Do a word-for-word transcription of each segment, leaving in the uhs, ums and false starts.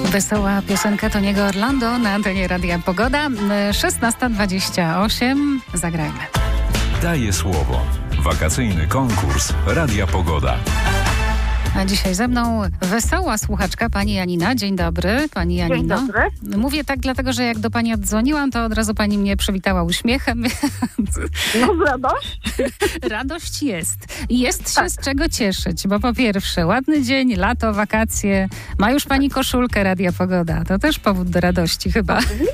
Wesoła piosenka Toniego Orlando na antenie Radia Pogoda. szesnasta dwadzieścia osiem. Zagrajmy. Daję słowo. Wakacyjny konkurs Radia Pogoda. A dzisiaj ze mną wesoła słuchaczka, pani Janina. Dzień dobry, pani Janino. Dzień dobry. Mówię tak dlatego, że jak do pani oddzwoniłam, to od razu pani mnie przywitała uśmiechem. No radość? Radość jest. I jest Tak. się z czego cieszyć, bo po pierwsze ładny dzień, lato, wakacje. Ma już pani koszulkę Radia Pogoda. To też powód do radości chyba.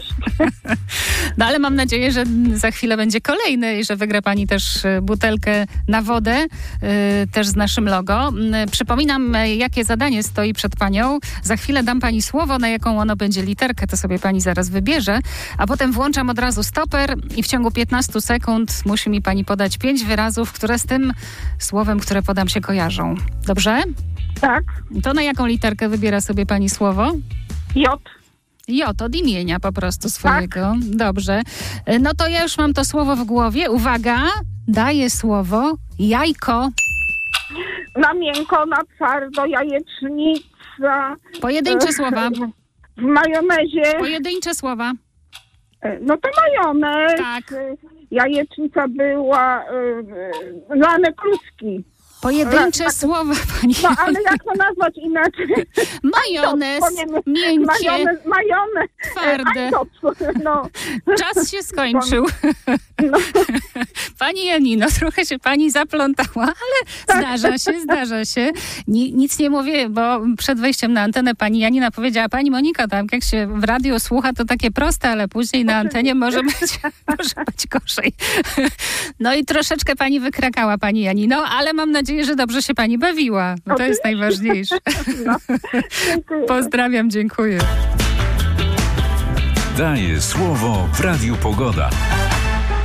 No ale mam nadzieję, że za chwilę będzie kolejny i że wygra pani też butelkę na wodę, yy, też z naszym logo. Yy, przypominam, jakie zadanie stoi przed panią. Za chwilę dam pani słowo, na jaką ono będzie literkę, to sobie pani zaraz wybierze, a potem włączam od razu stoper i w ciągu piętnastu sekund musi mi pani podać pięć wyrazów, które z tym słowem, które podam, się kojarzą. Dobrze? Tak. To na jaką literkę wybiera sobie pani słowo? J. J, od imienia po prostu swojego. Tak. Dobrze. No to ja już mam to słowo w głowie. Uwaga, daję słowo jajko. Na miękko, na twardo, jajecznica. Pojedyncze słowa. W majonezie. Pojedyncze słowa. No to majonez. Tak. Jajecznica była. Yy, lane kluski. Pojedyncze tak, słowa, pani. No ale jak to nazwać inaczej? Majonez, Antop, miękkie, majonez, majonez. twarde. Antop, no. Czas się skończył. No. Pani Janino, trochę się pani zaplątała, ale zdarza się, zdarza się. Ni, nic nie mówię, bo przed wejściem na antenę pani Janina powiedziała, pani Monika, tam jak się w radiu słucha, to takie proste, ale później na antenie może być, może być gorzej. No i troszeczkę pani wykrakała, pani Janino, ale mam nadzieję, że dobrze się pani bawiła. To jest najważniejsze. No. Dziękuję. Pozdrawiam, dziękuję. Daję słowo w Radiu Pogoda.